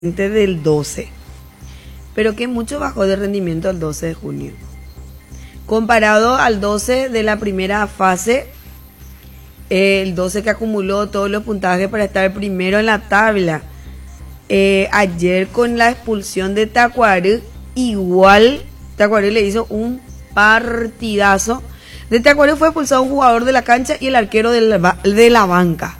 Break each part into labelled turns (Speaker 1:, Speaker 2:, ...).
Speaker 1: del 12, pero que mucho bajó de rendimiento el 12 de junio. Comparado al 12 de la primera fase, el 12 que acumuló todos los puntajes para estar primero en la tabla. Ayer con la expulsión de Tacuarembó, igual Tacuarembó le hizo un partidazo. De Tacuarembó fue expulsado un jugador de la cancha y el arquero de la banca.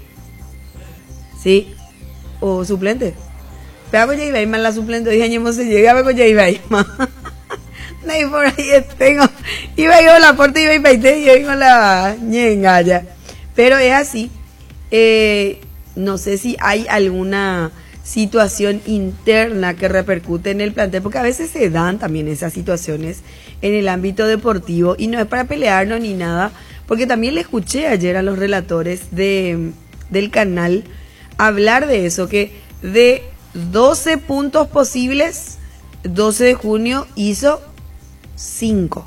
Speaker 1: ¿Sí? O suplente. Pero con Jaibaima la suplente, dije, año se llega a ver con Jaibaima. No, por ahí tengo. Iba yo a la puerta y iba y yo con la ñengaya. Pero es así. No sé si hay alguna situación interna que repercute en el plantel, porque a veces se dan también esas situaciones en el ámbito deportivo y no es para pelearnos ni nada, porque también le escuché ayer a los relatores del canal hablar de eso, que de 12 puntos posibles, 12 de junio hizo 5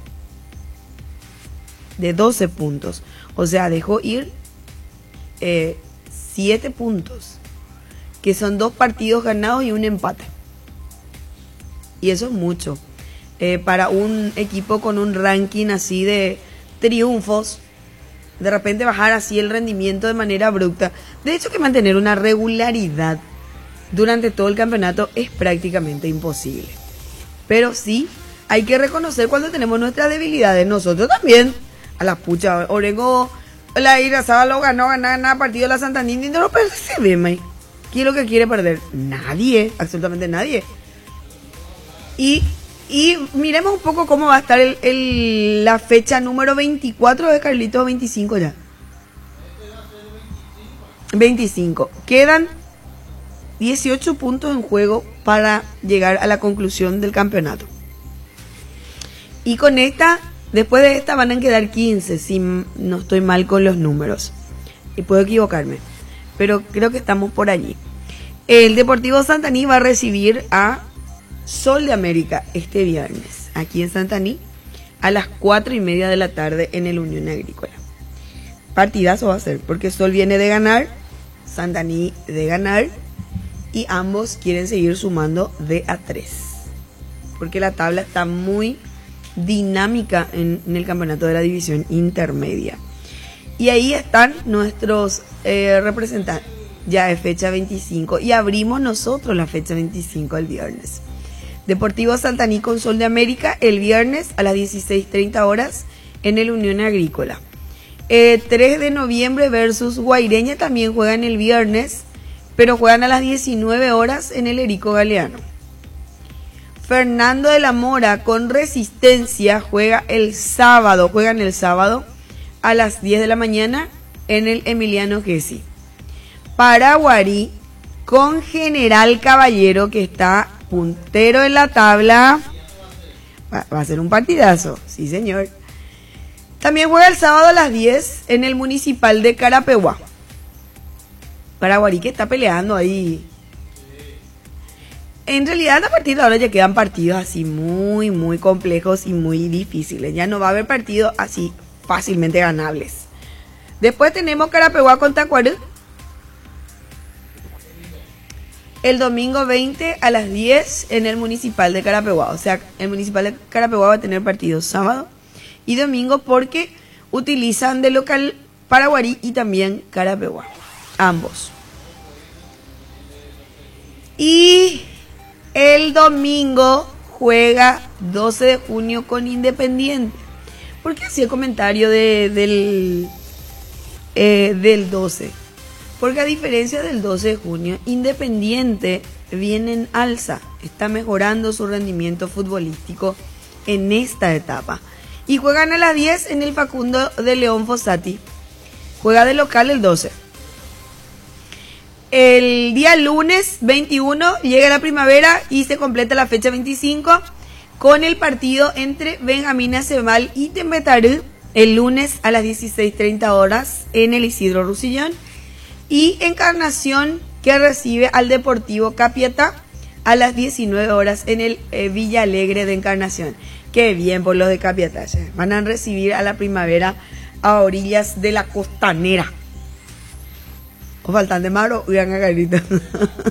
Speaker 1: de 12 puntos, o sea, dejó ir 7 puntos, que son 2 partidos ganados y un empate, y eso es mucho para un equipo con un ranking así de triunfos. De repente bajar así el rendimiento de manera abrupta, de hecho que mantener una regularidad durante todo el campeonato es prácticamente imposible. Pero sí, hay que reconocer cuando tenemos nuestras debilidades. Nosotros también, a la pucha, Orengo, la Irazábal lo ganó partido de la Santanini, no lo percibe, ¿quién es lo que quiere perder? Nadie, absolutamente nadie. Y miremos un poco cómo va a estar la fecha número 24 de Carlitos, 25 ya. 25. Quedan 18 puntos en juego para llegar a la conclusión del campeonato. Y con esta, después de esta van a quedar 15, si no estoy mal con los números. Y puedo equivocarme, pero creo que estamos por allí. El Deportivo Santaní va a recibir a Sol de América este viernes, aquí en Santaní, a las 4:30 de la tarde en el Unión Agrícola. Partidazo va a ser, porque Sol viene de ganar, Santaní de ganar, y ambos quieren seguir sumando de a 3, porque la tabla está muy dinámica en el campeonato de la división intermedia. Y ahí están nuestros representantes, ya es fecha 25, y abrimos nosotros la fecha 25 el viernes. Deportivo Santaní con Sol de América el viernes a las 16:30 horas en el Unión Agrícola. 3 de noviembre versus Guaireña también juegan el viernes, pero juegan a las 19 horas en el Erico Galeano. Fernando de la Mora con Resistencia juegan el sábado a las 10 de la mañana en el Emiliano Gessi. Paraguarí con General Caballero, que está puntero en la tabla, va a ser un partidazo, sí señor. También juega el sábado a las 10 en el Municipal de Carapeguá. Paraguarí que está peleando ahí. En realidad a partir de ahora ya quedan partidos así muy muy complejos y muy difíciles, ya no va a haber partidos así fácilmente ganables. Después tenemos Carapeguá con Tacuarembó el domingo 20 a las 10 en el Municipal de Carapeguá. O sea, el Municipal de Carapeguá va a tener partidos sábado y domingo, porque utilizan de local Paraguarí y también Carapeguá, ambos. Y el domingo juega 12 de junio con Independiente. ¿Por qué hacía el comentario del 12? Porque a diferencia del 12 de junio, Independiente viene en alza, está mejorando su rendimiento futbolístico en esta etapa. Y juegan a las 10 en el Facundo de León Fossati. Juega de local el 12. El día lunes 21 llega la primavera y se completa la fecha 25 con el partido entre Benjamín Aceval y Tembetarú el lunes a las 16:30 horas en el Isidro Rusillón. Y Encarnación, que recibe al Deportivo Capiatá a las 19 horas en el Villa Alegre de Encarnación. Qué bien por los de Capiatá. Van a recibir a la primavera a orillas de la costanera. O faltan de mar o